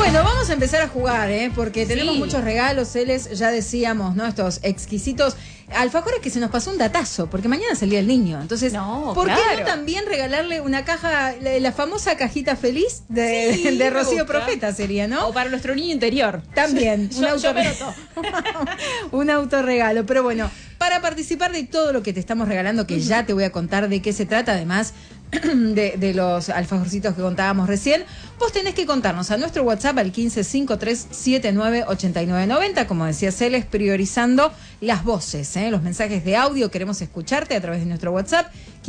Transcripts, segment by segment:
Bueno, vamos a empezar a jugar, porque tenemos muchos regalos, Celes, ya decíamos, ¿no? Estos exquisitos alfajores que se nos pasó un datazo, porque mañana es el Día del Niño. Entonces, ¿por qué no también regalarle una caja, la famosa cajita feliz de Rocío Profeta sería, ¿no? O para nuestro niño interior. También, un autorregalo. Pero bueno, para participar de todo lo que te estamos regalando, que ya te voy a contar de qué se trata, además de los alfajorcitos que contábamos recién, vos tenés que contarnos a nuestro WhatsApp al 1553798990, como decía Celes, priorizando las voces, los mensajes de audio. Queremos escucharte a través de nuestro WhatsApp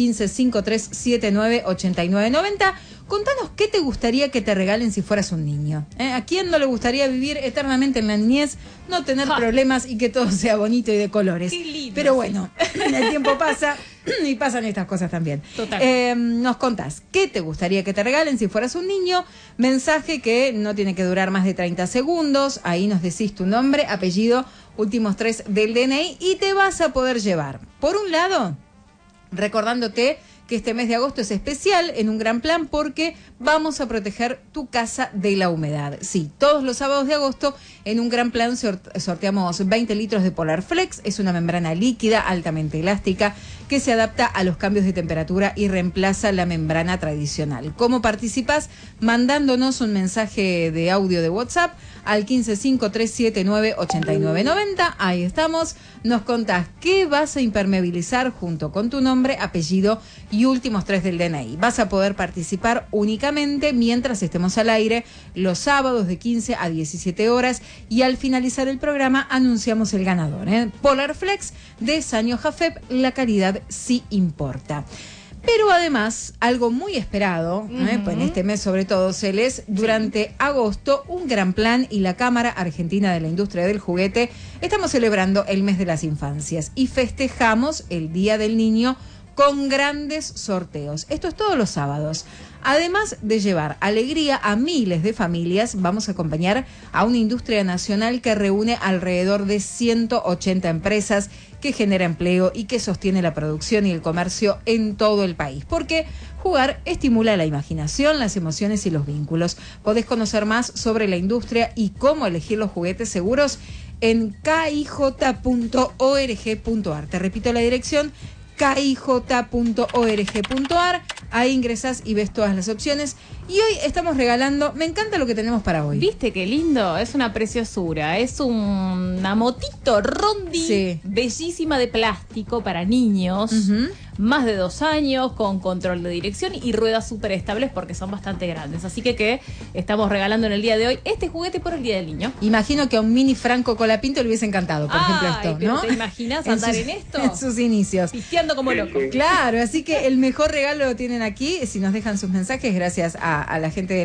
1553798990. Contanos qué te gustaría que te regalen si fueras un niño. ¿A quién no le gustaría vivir eternamente en la niñez, no tener problemas y que todo sea bonito y de colores? Qué lindo. Pero bueno, el tiempo pasa y pasan estas cosas también. Total. Nos contás qué te gustaría que te regalen si fueras un niño. Mensaje que no tiene que durar más de 30 segundos. Ahí nos decís tu nombre, apellido, últimos 3 del DNI y te vas a poder llevar. Por un lado, recordándote que este mes de agosto es especial en un gran plan porque vamos a proteger tu casa de la humedad. Sí, todos los sábados de agosto en un gran plan sorteamos 20 litros de Polar Flex. Es una membrana líquida altamente elástica que se adapta a los cambios de temperatura y reemplaza la membrana tradicional. ¿Cómo participás? Mandándonos un mensaje de audio de WhatsApp al 1553798990. Ahí estamos. Nos contás qué vas a impermeabilizar junto con tu nombre, apellido y últimos 3 del DNI. Vas a poder participar únicamente mientras estemos al aire los sábados de 15 a 17 horas y al finalizar el programa anunciamos el ganador. Polar Flex de Sanyo Jafep, la calidad sí importa. Pero además, algo muy esperado, pues en este mes sobre todo, Celes, durante agosto, un gran plan y la Cámara Argentina de la Industria del Juguete, estamos celebrando el mes de las infancias y festejamos el Día del Niño con grandes sorteos. Esto es todos los sábados. Además de llevar alegría a miles de familias, vamos a acompañar a una industria nacional que reúne alrededor de 180 empresas, que genera empleo y que sostiene la producción y el comercio en todo el país. Porque jugar estimula la imaginación, las emociones y los vínculos. Podés conocer más sobre la industria y cómo elegir los juguetes seguros en kij.org.ar. Te repito la dirección: kij.org.ar. Ahí ingresas y ves todas las opciones. Y hoy estamos regalando, me encanta lo que tenemos para hoy. ¿Viste qué lindo? Es una preciosura. Es una motito Rondi, bellísima, de plástico para niños, más de 2 años, con control de dirección y ruedas súper estables porque son bastante grandes. Así que estamos regalando en el día de hoy este juguete por el Día del Niño. Imagino que a un mini Franco Colapinto le hubiese encantado, por ejemplo, esto, ¿no? ¿Te imaginas andar en esto? En sus inicios. Pisteando como loco. Claro, así que el mejor regalo lo tienen aquí. Si nos dejan sus mensajes, gracias a la gente de